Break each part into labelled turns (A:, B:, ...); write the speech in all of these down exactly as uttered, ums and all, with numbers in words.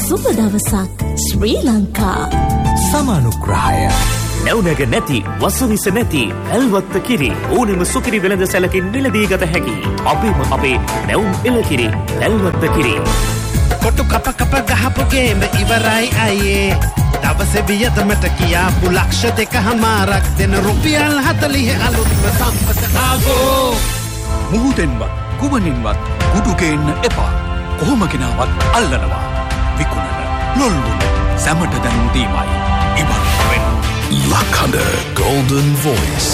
A: සුබ දවසක් ශ්‍රී ලංකා.
B: සමානුග්‍රහය නැවුනග නැති වසවිස නැති ඇල්වත්ත කිරි ඕනෙම සුකිරි වෙළඳ සැලකින් මිලදී ගත හැකි අපේම අපේ නැවුම් එළකිරි ඇල්වත්ත කිරි.
C: කොටු කප කප ගහපුගේම ඉවරයි අයියේ දවසේ වියදමට කියාපු ලක්ෂ දෙක හමාරක් දෙන රුපියල් හතලිහ අලුත්ම සම්පත ආගෝ.
D: මුහුදෙන්වත් කුමනින්වත් කුඩු ගේන්න එපා. කොහොම ගෙනාවත් අල්ලනවා. විකුණන ලොල්ලුන සැමට දැනුම් දීමයි ඉවත් වෙන.
E: ලක්හඬ Golden Voice.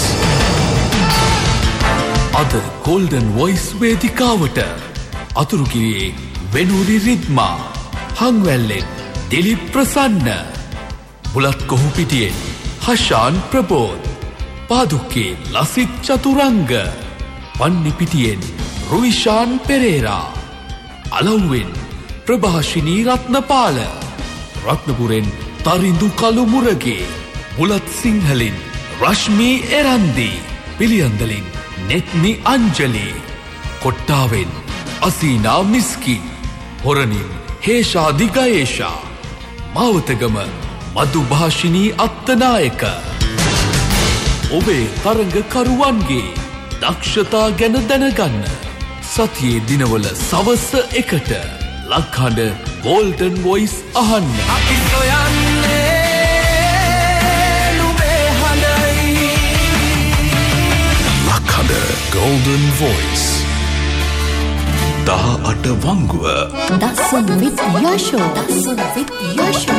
E: අද Golden Voice වේදිකාවට අතුරුගිරියේ වෙනුරි රිද්මා, හංවැල්ලෙන් දිලිප් ප්‍රසන්න, බුලත් කොහුපිටියෙන් හෂාන් ප්‍රබෝධ්, පාදුක්කේ ලසිත් චතුරංග, වන්නිපිටියෙන් රුවිෂාන් පෙරේරා, අලව්වෙන් ප්‍රභාෂිනී රත්නපාල, රත්නපුරෙන් තරිඳු කළු මුරගේ, බුලත් සිංහලින් රශ්මී එරන්දි, පිළියන්දලින් නෙත්නි අංජලි, කොට්ටාවෙන් අසීනා මිස්කින්, හොරණින් හේෂා දිගයේෂා, මාවතගම මදුභාෂිනී අත්තනායක. ඔබේ තරඟකරුවන්ගේ දක්ෂතා ගැන දැනගන්න සතියේ දිනවල සවස එකට ලක්හඬ Golden Voice අහන්න.
F: අපි සොයන්නේ නුඹේ හඬයි.
E: ලක්හඬ Golden Voice. දහ අට වංගුව.
A: Dasan with Yasho. Dasan with Yasho.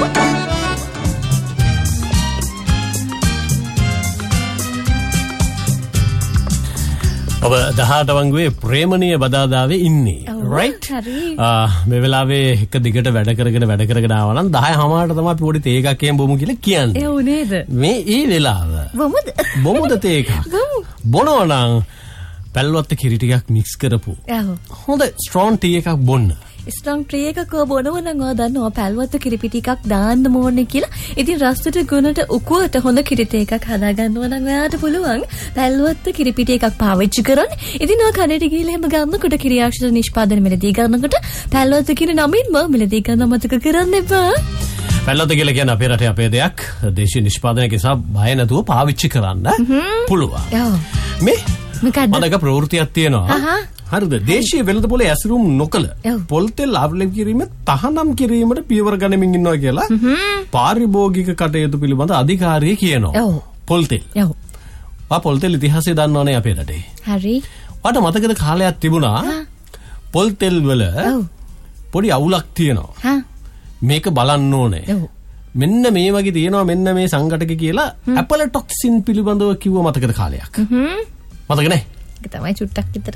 G: ඔබ දහට වංගුවේ ප්‍රේමණීය බදාදාවේ ඉන්නේ. රයිට්. මේ වෙලාවේ එක දිගට වැඩ කරගෙන වැඩ කරගෙන ආවා නම් දහය හමාරට තමයි අපි පොඩි තේ එකක් එහෙම බොමු කියලා කියන්නේ.
A: ඒ උනේද?
G: මේ ඒ වෙලාව.
A: බොමුද?
G: බොමුද තේ එකක්? බොනවා නම් පැල්වත්ත කිරි ටිකක් මික්ස් කරපු. හොඳ ස්ට්‍රෝන් ටී එකක් බොන්න.
A: ස්ට්‍රෝන් ටී එකක් බොනවා නම් ඔයා දන්නවා පැල්වත්ත කිරි පිටි එකක් දාන්න ඕනේ කියලා. ඉතින් රසට ගුණට උකුවට හොඳ කිරි තේ එකක් හදා ගන්නවා නම් ඔයාට පුළුවන් පැල්වත්ත කිරි පිටි එකක් පාවිච්චි කරන්න. ඉතින් ඔයා කඩේට ගිහලා එහෙම ගන්නකොට කිරි ආශ්‍රිත නිෂ්පාදන මිලදී ගන්නකොට පැල්වත්ත කිරි නමින්ම මිලදී ගන්න මතක කරන්න එපා.
G: පැල්වත්ත කියලා කියන්නේ අපේ රටේ අපේ දෙයක්. දේශීය නිෂ්පාදනයක නිසා බය නැතුව පාවිච්චි කරන්න පුළුවන්. මේ මදක ප්‍රවෘත්තියක් තියෙනවා. හරිද? දේශීය වෙළඳ පොලේ ඇසුරුම් නොකළ පොල් තෙල් ආවරණය කිරීම තහනම් කිරීමට පියවර ගනිමින් ඉන්නවා කියලා පාරිභෝගික කටයුතු පිළිබඳ අධිකාරිය කියනවා. පොල් තෙල්. ඔව්. ආ පොල් තෙල් ඉතිහාසය දන්නවනේ අපේ රටේ.
A: හරි.
G: ඔයාට මතකද කාලයක් තිබුණා පොල් තෙල් වල පොඩි අවුලක් තියෙනවා. මේක බලන්න ඕනේ. මෙන්න මේ වගේ තියෙනවා මෙන්න මේ සංඝටක කියලා ඇපලටොක්සින් පිළිබඳව කිව්ව මතකද කාලයක්? මතක නැහැ.
A: ඒක තමයි චුට්ටක් විතර.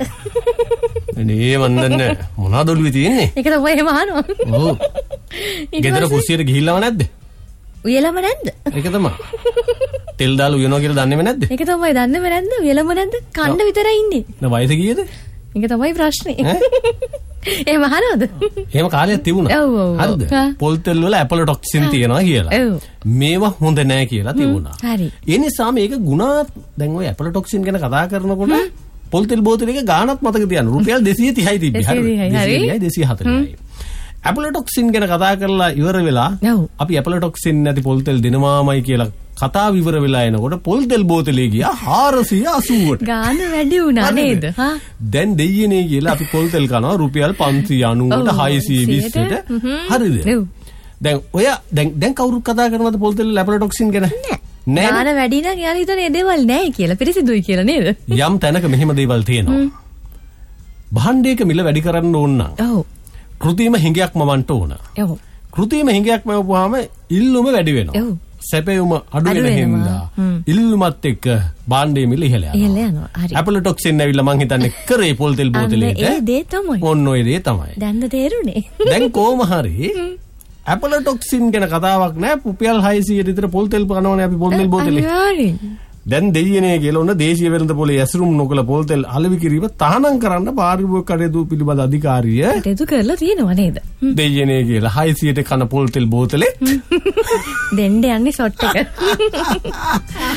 G: නේ මන්නන්නේ මොනවද ඔළුවේ තියෙන්නේ?
A: ඒක තමයි එහෙම අහනවා.
G: ඔව්. ගෙදර කුස්සියට ගිහිල්ලාම නැද්ද?
A: උයලම නැද්ද?
G: ඒක තමයි. තෙල් දාලා උයනවා කියලා දන්නේම නැද්ද?
A: ඒක තමයි දන්නේම නැද්ද? උයලම නැද්ද? කන්න විතරයි ඉන්නේ.
G: නා වයස කීයද?
A: ඒක තමයි ප්‍රශ්නේ. එහෙම අහනවද?
G: එහෙම කාලයක් තිබුණා. හරිද? පොල් තෙල් වල ඇපලටොක්සින් තියෙනවා කියලා. මේවා හොඳ නෑ කියලා තිබුණා.
A: හරි.
G: ඒ නිසා මේක ගුණාත් දැන් ඔය ඇපලටොක්සින් ගැන කතා කරනකොට පොල් තෙල් බෝතලයක ගාණක් මතක තියන්න. රුපියල් දෙසිය තිහයි තිබ්බේ. හරි. දෙසියයි දෙසිය හතලිහයි. ඇපලටොක්සින් ගැන කතා කරලා ඉවර වෙලා අපි ඇපලටොක්සින් නැති පොල් තෙල් දෙනවාමයි කියලා කතා විවර වෙලා එනකොට පොල් තෙල් බෝතලේ ගියා හාරසිය අසූවට.
A: ගාන වැඩි වුණා නේද? හා.
G: දැන් දෙයියනේ කියලා අපි පොල් තෙල් කනවා රුපියල් පන්සිය අනූවට හයසිය විස්සට. හරිද? දැන් ඔය දැන් දැන් කවුරුත් කතා කරනවද පොල් තෙල් ඇපලටොක්සින් ගැන?
A: නෑ. ගාන වැඩි නම් යාළුවා හිතන්නේ ඒ දේවල් නෑ කියලා පිරිසිදුයි කියලා නේද?
G: යම් තැනක මෙහෙම දේවල් තියෙනවා. භාණ්ඩයක මිල වැඩි කරන්න ඕන නම්. ඔව්. කෘතිම හිඟයක් මවන්න ඕන. ඔව්. කෘතිම හිඟයක් මවපුවාම ඉල්ලුම වැඩි වෙනවා. ඔව්. සැපයුම අඩු වෙන හින්දා ඉල්ලුමත් එක්ක භාණ්ඩයේ මිල ඉහළ යනවා. ඉහළ යනවා. හරි. ඇපලටොක්සින් ඇවිල්ලා මං හිතන්නේ කරේ පොල් තෙල් බෝතලේට.
A: ඒ දේ තමයි.
G: ඔන්න ඔය දේ තමයි.
A: දැන්ද තේරුනේ.
G: දැන් කොහොම හරි ඇපලටොක්සින් ගැන කතාවක් නෑ. රුපියල් හයසිය විතර පොල් තෙල් කනවනේ අපි පොල් තෙල් බෝතලේ. අනිවාර්යෙන්. දැන් දෙයියනේ කියලා ඔන්න දේශීය වෙළඳ පොලේ ඇසුරුම් නොකළ පොල් තෙල් අලෙවි කිරීම තහනම් කරන්න පාරිභෝගික කටයුතු පිළිබඳ අධිකාරිය
A: කටයුතු කරලා තියෙනවා නේද?
G: දෙයියනේ කියලා හයසියට කන පොල් තෙල් බෝතලේ
A: දෙන්න යන්නේ ෂොට් එක.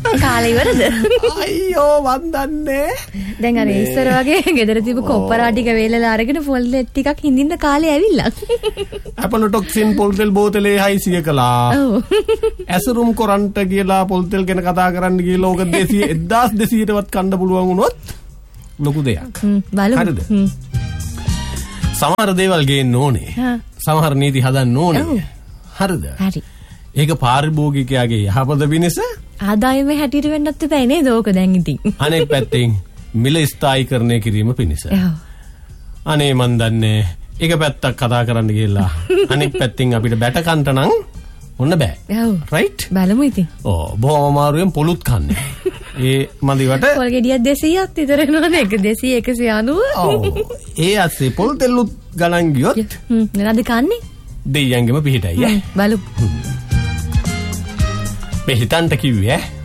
A: කාලේ ඉවරද?
G: අයියෝ වන්දන්නේ.
A: දැන් අර ඉස්සර වගේ ගෙදර තිබු කොප්පරා ටික වේලලා අරගෙන පොල් ටිකක් හින්දින්න කාලේ ඇවිල්ලා.
G: අපලොටොක්සින් පොල් තෙල් බෝතලේ හයිසිය කළා. ඔව්. ඇසුරුම් කොරන්ට කියලා පොල් තෙල් ගැන කතා කරන්න ගිහලා ඕක දෙදාස් දෙසීයටවත් කන්න පුළුවන් වුණොත් ලොකු දෙයක්.
A: හ්ම් බලමු.
G: හරිද? සමහර දේවල් ගේන්න ඕනේ. සමහර නීති හදන්න ඕනේ. හරිද?
A: හරි.
G: ඒක පාරිභෝගිකයාගේ යහපත පිණිස
A: ආදායම හැටියට වෙන්නත් එපා නේද? ඕක දැන් ඉතින්.
G: අනෙක් පැත්තෙන් මිල ස්ථායීකරණය කිරීම පිණිස. අනේ මන් දන්නේ එක පැත්තක් කතා කරන්න ගිහලා අනෙක් පැත්තෙන් අපිට බැට කන්ට නම් ඔන්න බෑ.
A: ඔව්.
G: රයිට්?
A: බලමු ඉතින්.
G: ඕ බොහොම අමාරුවෙන් පොලුත් කන්නේ. ඒ මන්දිවට
A: පොල් ගෙඩියක් දෙසීයක් විතර එනවනේ. එක දෙසීය එකසිය අනූව.
G: ඔව්. ඒ ඇස්සේ පොල් තෙල්ලුත් ගණන් ගියොත්
A: හ්ම් නේද කන්නේ?
G: දෙයියන්ගෙම පිහිටයි ඈ.
A: බලමු.
G: මේ හිතන්ට කිව්වේ ඈ